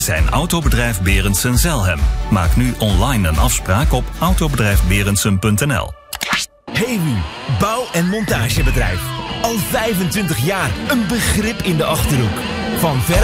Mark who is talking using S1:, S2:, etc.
S1: zijn Autobedrijf Berendsen-Zelhem. Maak nu online een afspraak op autobedrijfberendsen.nl.
S2: Hewu, bouw- en montagebedrijf. Al 25 jaar een begrip in de Achterhoek. Van ver